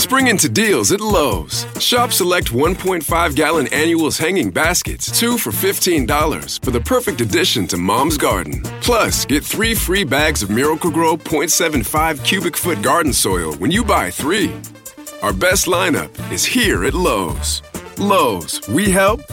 Spring into deals at Lowe's. Shop select 1.5-gallon annuals hanging baskets, 2 for $15 for the perfect addition to Mom's garden. Plus, get 3 free bags of Miracle-Gro 0.75 cubic foot garden soil when you buy 3. Our best lineup is here at Lowe's. Lowe's, we help,